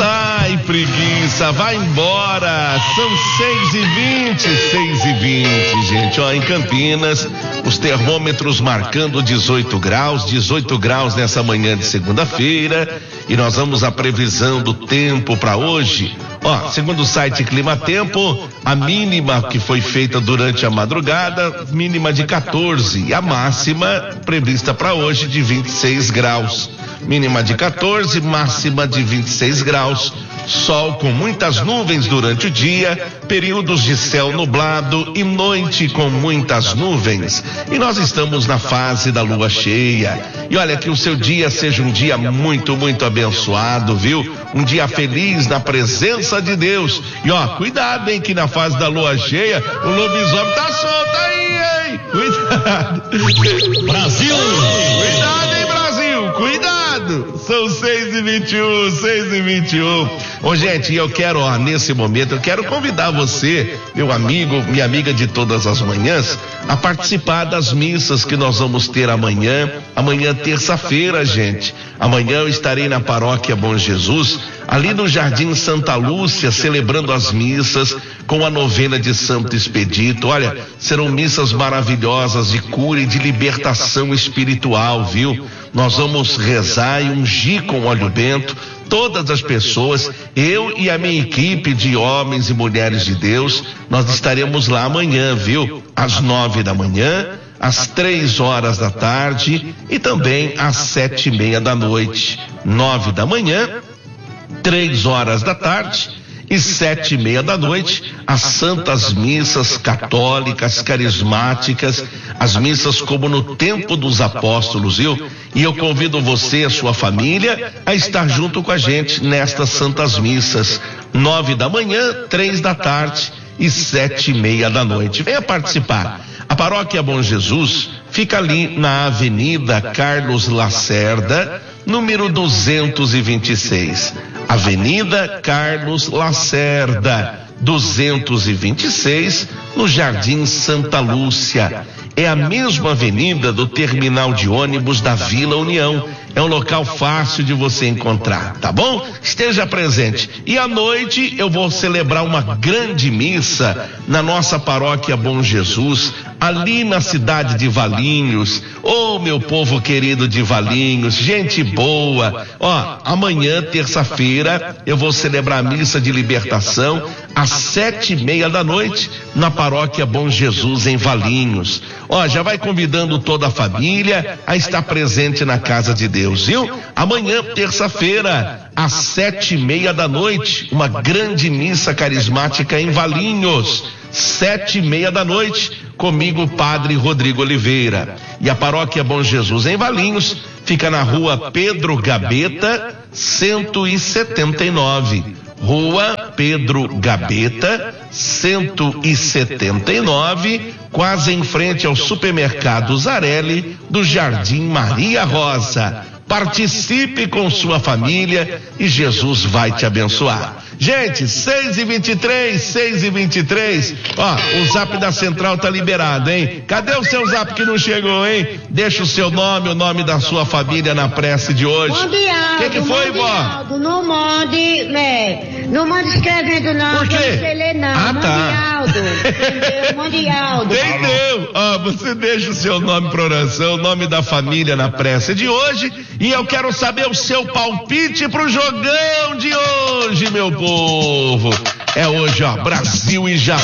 Sai, preguiça, vai embora. São 6h20, gente. Ó, em Campinas, os termômetros marcando 18 graus nessa manhã de segunda-feira. E nós vamos à previsão do tempo para hoje. Ó, segundo o site Clima Tempo, a mínima que foi feita durante a madrugada, mínima de 14, e a máxima prevista para hoje de 26 graus. Mínima de 14, máxima de 26 graus. Sol com muitas nuvens durante o dia, períodos de céu nublado e noite com muitas nuvens. E nós estamos na fase da lua cheia. E olha, que o seu dia seja um dia muito, muito abençoado, viu? Um dia feliz na presença de Deus. E ó, cuidado, hein, que na fase da lua cheia o lobisomem tá solto aí, hein? Cuidado. Brasil! Cuidado, hein, Brasil? Cuidado! São 6h21. Ô, gente, eu quero, ó, nesse momento, eu quero convidar você, meu amigo, minha amiga de todas as manhãs, a participar das missas que nós vamos ter amanhã, terça-feira, gente. Amanhã eu estarei na Paróquia Bom Jesus, ali no Jardim Santa Lúcia, celebrando as missas com a novena de Santo Expedito. Olha, serão missas maravilhosas de cura e de libertação espiritual, viu? Nós vamos rezar e ungir com óleo bento todas as pessoas. Eu e a minha equipe de homens e mulheres de Deus, nós estaremos lá amanhã, viu? Às 9 da manhã, às 3 horas da tarde e também às 7:30 da noite. 9 da manhã, 3 horas da tarde e 7:30 da noite, as santas missas católicas, carismáticas, as missas como no tempo dos apóstolos, viu? E eu convido você, a sua família, a estar junto com a gente nestas santas missas. 9 da manhã, 3 da tarde e 7:30 da noite. Venha participar. A Paróquia Bom Jesus fica ali na Avenida Carlos Lacerda, número 226. Avenida Carlos Lacerda, 226, no Jardim Santa Lúcia. É a mesma avenida do terminal de ônibus da Vila União. É um local fácil de você encontrar, tá bom? Esteja presente. E à noite eu vou celebrar uma grande missa na nossa Paróquia Bom Jesus, ali na cidade de Valinhos. Ô, meu povo querido de Valinhos, gente boa. Ó, amanhã, terça-feira, eu vou celebrar a missa de libertação às 7:30 da noite na Paróquia Bom Jesus em Valinhos. Ó, já vai convidando toda a família a estar presente na casa de Deus, viu? Amanhã, terça-feira, às 7:30 da noite, uma grande missa carismática em Valinhos. 7:30 da noite, comigo, Padre Rodrigo Oliveira. E a Paróquia Bom Jesus em Valinhos fica na Rua Pedro Gabeta, 179. Rua Pedro Gabeta, 179, quase em frente ao supermercado Zarelli do Jardim Maria Rosa. Participe com sua família e Jesus vai te abençoar. Gente, 6h23. Ó, o zap da Central tá liberado, hein? Cadê o seu zap que não chegou, hein? Deixa o seu nome, o nome da sua família na prece de hoje. O que foi, vó? Não mande, né? Não mande escrevendo não. Por quê? Não sei ler não. Ah, tá. Mande Aldo. Entendeu? Ó, você deixa o seu nome pra oração, o nome da família na prece de hoje. E eu quero saber o seu palpite pro jogão de hoje, meu povo. É hoje, ó, Brasil e Japão.